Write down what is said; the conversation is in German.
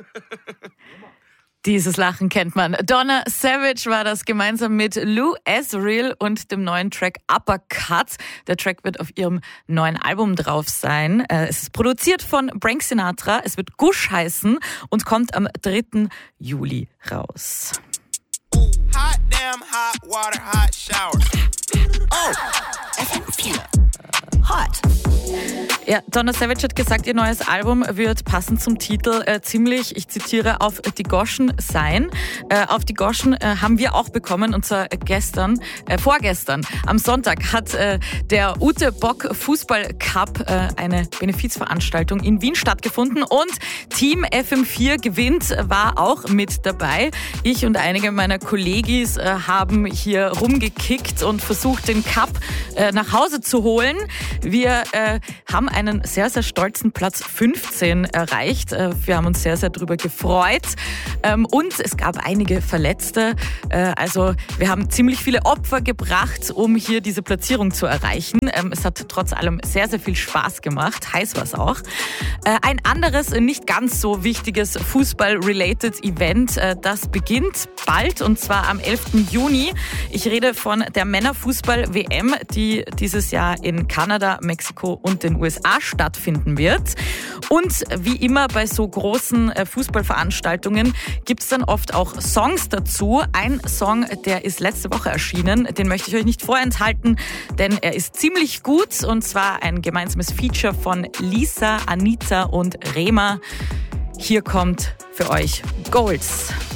Dieses Lachen kennt man. Donna Savage war das gemeinsam mit Lou Asriel und dem neuen Track Uppercut. Der Track wird auf ihrem neuen Album drauf sein. Es ist produziert von Frank Sinatra. Es wird Gush heißen und kommt am 3. Juli raus. Hot damn, hot water, hot shower. Oh, FM4. Hot. Ja, Donna Savage hat gesagt, ihr neues Album wird passend zum Titel ziemlich, ich zitiere, auf die Goschen sein. Auf die Goschen haben wir auch bekommen, und zwar vorgestern. Am Sonntag hat der Ute Bock Fußball Cup, eine Benefizveranstaltung in Wien stattgefunden, und Team FM4 gewinnt war auch mit dabei. Ich und einige meiner Kollegis haben hier rumgekickt und versucht, den Cup nach Hause zu holen. Wir haben einen sehr, sehr stolzen Platz 15 erreicht. Wir haben uns sehr, sehr darüber gefreut. Und es gab einige Verletzte. Also wir haben ziemlich viele Opfer gebracht, um hier diese Platzierung zu erreichen. Es hat trotz allem sehr, sehr viel Spaß gemacht. Heiß war es auch. Ein anderes, nicht ganz so wichtiges Fußball-related Event, das beginnt bald, und zwar am 11. Juni. Ich rede von der Männerfußball-WM, die dieses Jahr in Kanada, Mexiko und den USA stattfinden wird. Und wie immer bei so großen Fußballveranstaltungen gibt es dann oft auch Songs dazu. Ein Song, der ist letzte Woche erschienen, den möchte ich euch nicht vorenthalten, denn er ist ziemlich gut, und zwar ein gemeinsames Feature von Lisa, Anita und Rema. Hier kommt für euch Goals.